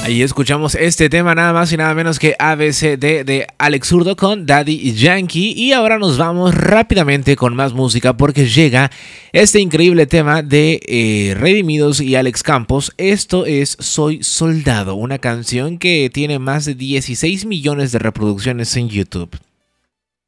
Ahí escuchamos este tema nada más y nada menos que ABCD de Alex Zurdo con Daddy Yankee. Y ahora nos vamos rápidamente con más música porque llega este increíble tema de Redimidos y Alex Campos. Esto es Soy Soldado, una canción que tiene más de 16 millones de reproducciones en YouTube.